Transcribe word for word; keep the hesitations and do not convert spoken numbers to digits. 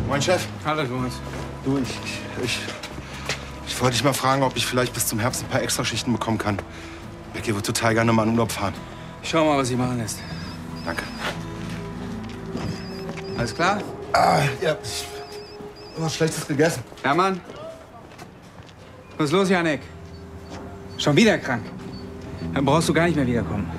Moin, Chef. Hallo, Thomas. Du, ich, ich, ich, ich wollte dich mal fragen, ob ich vielleicht bis zum Herbst ein paar Extraschichten bekommen kann. Becky würde total gerne mal in Urlaub fahren. Ich schau mal, was sie machen lässt. Danke. Alles klar? Ah, ja. Ich hab was Schlechtes gegessen. Hermann? Was ist los, Janek? Schon wieder krank? Dann brauchst du gar nicht mehr wiederkommen.